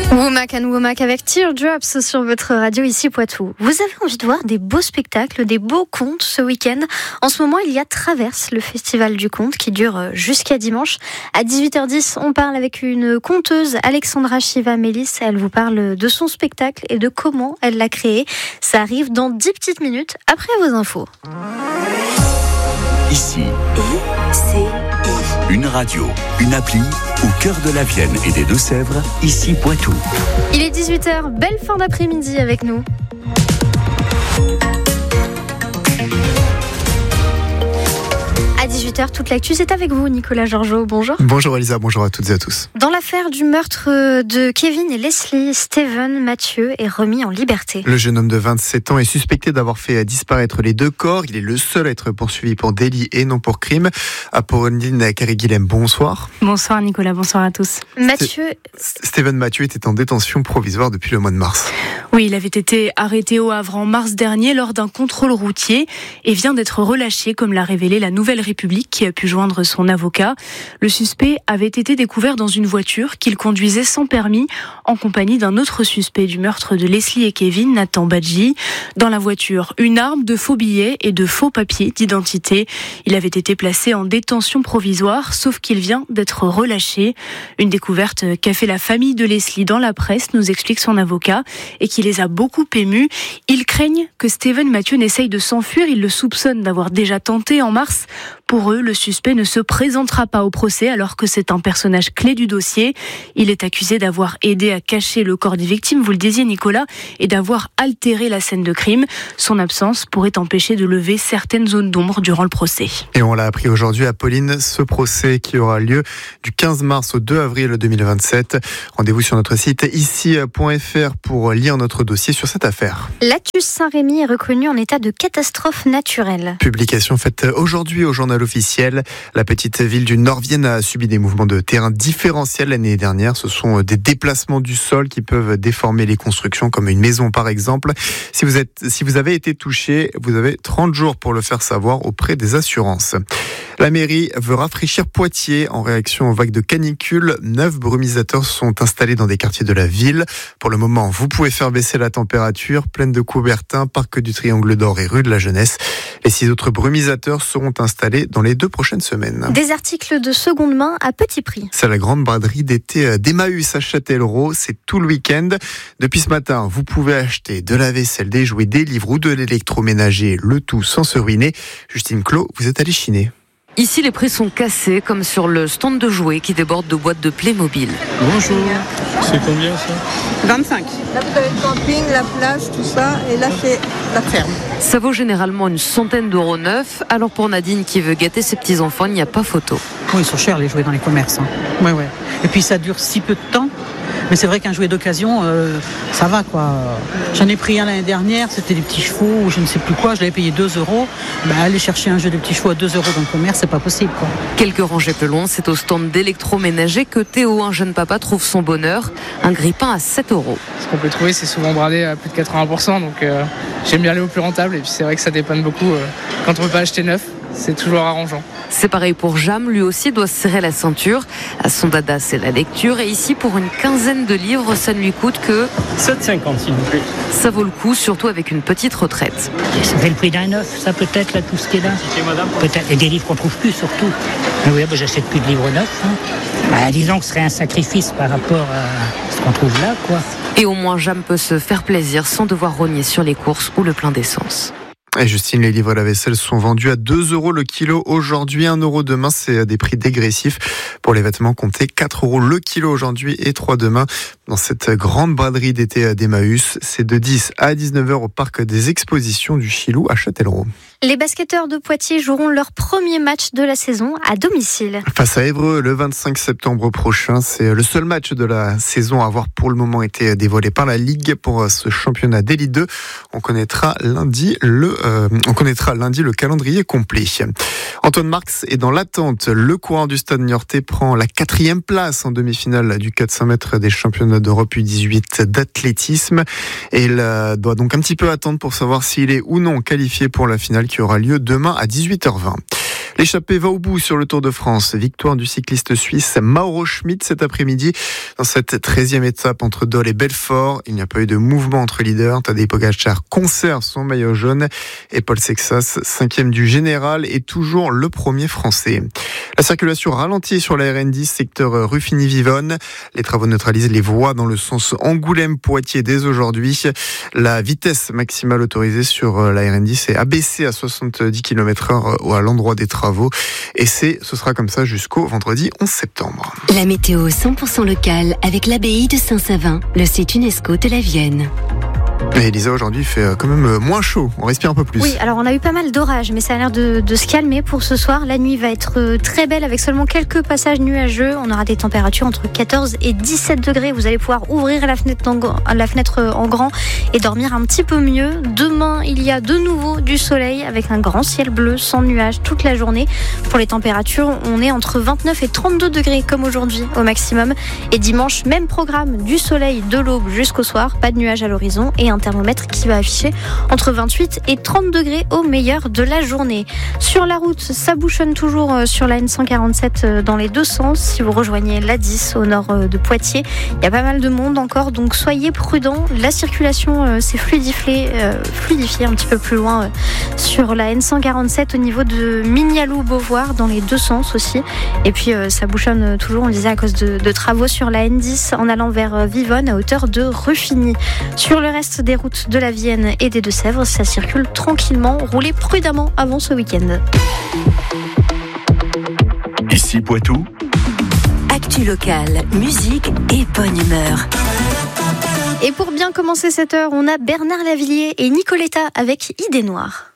Womack and Womack avec Teardrops sur votre radio ici Poitou. Vous avez envie de voir des beaux spectacles, des beaux contes ce week-end. En ce moment, il y a Traverse, le festival du conte qui dure jusqu'à dimanche. À 18h10, on parle avec une conteuse, Alexandra Chiva-Mélis. Elle vous parle de son spectacle et de comment elle l'a créé. Ça arrive dans 10 petites minutes après vos infos. Ici, une radio, une appli au cœur de la Vienne et des Deux-Sèvres, ici Poitou. Il est 18h, belle fin d'après-midi avec nous. À 18h, toute l'actu, c'est avec vous, Nicolas Georgeot. Bonjour. Bonjour Elisa, bonjour à toutes et à tous. Dans l'affaire du meurtre de Kevin et Leslie, Steven Mathieu est remis en liberté. Le jeune homme de 27 ans est suspecté d'avoir fait disparaître les deux corps. Il est le seul à être poursuivi pour délit et non pour crime. Apolline Carré-Guilhem, bonsoir. Bonsoir Nicolas, bonsoir à tous. Steven Mathieu était en détention provisoire depuis le mois de mars. Oui, il avait été arrêté au Havre en mars dernier lors d'un contrôle routier et vient d'être relâché, comme l'a révélé la Nouvelle République qui a pu joindre son avocat. Le suspect avait été découvert dans une voiture qu'il conduisait sans permis en compagnie d'un autre suspect du meurtre de Leslie et Kevin, Nathan Badji. Dans la voiture, une arme, de faux billets et de faux papiers d'identité. Il avait été placé en détention provisoire, sauf qu'il vient d'être relâché. Une découverte qu'a fait la famille de Leslie dans la presse, nous explique son avocat, et qui les a beaucoup émus. Ils craignent que Steven Mathieu n'essaye de s'enfuir. Ils le soupçonnent d'avoir déjà tenté en mars. Pour eux, le suspect ne se présentera pas au procès alors que c'est un personnage clé du dossier. Il est accusé d'avoir aidé à cacher le corps des victimes, vous le disiez Nicolas, et d'avoir altéré la scène de crime. Son absence pourrait empêcher de lever certaines zones d'ombre durant le procès. Et on l'a appris aujourd'hui, Apolline, ce procès qui aura lieu du 15 mars au 2 avril 2027. Rendez-vous sur notre site ici.fr pour lire notre dossier sur cette affaire. L'Atus Saint-Rémy est reconnu en état de catastrophe naturelle. Publication faite aujourd'hui au journal officiel. La petite ville du Nord-Vienne a subi des mouvements de terrain différentiels l'année dernière. Ce sont des déplacements du sol qui peuvent déformer les constructions, comme une maison par exemple. Si vous avez été touché, vous avez 30 jours pour le faire savoir auprès des assurances. La mairie veut rafraîchir Poitiers en réaction aux vagues de canicule. 9 brumisateurs sont installés dans des quartiers de la ville. Pour le moment, vous pouvez faire baisser la température. Plaine de Coubertin, Parc du Triangle d'Or et rue de la Jeunesse. Les 6 autres brumisateurs seront installés dans les 2 prochaines semaines. Des articles de seconde main à petit prix. C'est la grande braderie d'été d'Emmaüs à Châtellerault. C'est tout le week-end. Depuis ce matin, vous pouvez acheter de la vaisselle, des jouets, des livres ou de l'électroménager. Le tout sans se ruiner. Justine Clos, vous êtes allée chiner. Ici, les prix sont cassés, comme sur le stand de jouets qui déborde de boîtes de Playmobil. Bonjour, c'est combien ça ? 25. Là, vous avez le camping, la plage, tout ça, et là, c'est la ferme. Ça vaut généralement une centaine d'euros neufs, alors pour Nadine qui veut gâter ses petits-enfants, il n'y a pas photo. Oui, ils sont chers les jouets dans les commerces. Ouais. Et puis ça dure si peu de temps. Mais c'est vrai qu'un jouet d'occasion, ça va quoi. J'en ai pris un l'année dernière, c'était des petits chevaux ou je ne sais plus quoi, je l'avais payé 2 euros. Aller chercher un jeu de petits chevaux à 2 euros dans le commerce, c'est pas possible quoi. Quelques rangées plus loin, c'est au stand d'électroménager que Théo, un jeune papa, trouve son bonheur. Un grille-pain à 7 euros. Ce qu'on peut trouver, c'est souvent bradé à plus de 80%, donc j'aime bien aller au plus rentable. Et puis c'est vrai que ça dépanne beaucoup quand on ne peut pas acheter neuf. C'est toujours arrangeant. C'est pareil pour Jam, lui aussi doit se serrer la ceinture. À son dada, c'est la lecture. Et ici, pour une quinzaine de livres, ça ne lui coûte que 7,50 s'il vous plaît. Ça vaut le coup, surtout avec une petite retraite. Ça fait le prix d'un neuf, ça peut-être, là, tout ce qui est là. Peut-être, et des livres qu'on trouve plus, surtout. Mais oui, j'achète plus de livres neufs. Disons que ce serait un sacrifice par rapport à ce qu'on trouve là, quoi. Et au moins, Jam peut se faire plaisir sans devoir rogner sur les courses ou le plein d'essence. Et Justine, les livres et la vaisselle sont vendus à 2 euros le kilo aujourd'hui, 1 euro demain. C'est des prix dégressifs. Pour les vêtements, comptez 4 euros le kilo aujourd'hui et 3 demain. Dans cette grande braderie d'été d'Emmaüs, c'est de 10 à 19h au parc des expositions du Chilou à Châtellerault. Les basketteurs de Poitiers joueront leur premier match de la saison à domicile. Face à Évreux, le 25 septembre prochain. C'est le seul match de la saison à avoir pour le moment été dévoilé par la Ligue pour ce championnat d'élite 2. On connaîtra lundi le calendrier complet. Antoine Marx est dans l'attente. Le coureur du Stade niortais prend la 4e place en demi-finale du 400 mètres des championnats d'Europe U18 d'athlétisme. Et il doit donc un petit peu attendre pour savoir s'il est ou non qualifié pour la finale qui aura lieu demain à 18h20. L'échappée va au bout sur le Tour de France. Victoire du cycliste suisse Mauro Schmid cet après-midi dans cette 13e étape entre Dole et Belfort. Il n'y a pas eu de mouvement entre leaders. Tadej Pogačar conserve son maillot jaune et Paul Sexas, 5e du général, est toujours le premier français. La circulation ralentit sur la RN10 secteur Ruffini-Vivonne. Les travaux neutralisent les voies dans le sens Angoulême-Poitiers dès aujourd'hui. La vitesse maximale autorisée sur la RN10 est abaissée à 70 km/h à l'endroit des travaux. Et ce sera comme ça jusqu'au vendredi 11 septembre. La météo 100% locale avec l'abbaye de Saint-Savin, le site UNESCO de la Vienne. Mais Elisa, aujourd'hui, il fait quand même moins chaud. On respire un peu plus. Oui, alors on a eu pas mal d'orages, mais ça a l'air de se calmer pour ce soir. La nuit va être très belle avec seulement quelques passages nuageux. On aura des températures entre 14 et 17 degrés. Vous allez pouvoir ouvrir la fenêtre en grand et dormir un petit peu mieux. Demain, il y a de nouveau du soleil avec un grand ciel bleu sans nuages toute la journée. Pour les températures, on est entre 29 et 32 degrés comme aujourd'hui au maximum. Et dimanche, même programme, du soleil de l'aube jusqu'au soir, pas de nuages à l'horizon et un thermomètre qui va afficher entre 28 et 30 degrés au meilleur de la journée. Sur la route, ça bouchonne toujours sur la N147 dans les deux sens. Si vous rejoignez l'A10 au nord de Poitiers, il y a pas mal de monde encore, donc soyez prudents. La circulation s'est fluidifiée un petit peu plus loin sur la N147 au niveau de Mignaloux-Beauvoir dans les deux sens aussi. Et puis ça bouchonne toujours, on le disait, à cause de travaux sur la N10 en allant vers Vivonne à hauteur de Ruffini. Sur le reste des routes de la Vienne et des Deux-Sèvres, ça circule tranquillement. Roulez prudemment avant ce week-end. Ici Poitou. Actu locale, musique et bonne humeur. Et pour bien commencer cette heure, on a Bernard Lavilliers et Nicoletta avec Idée Noire.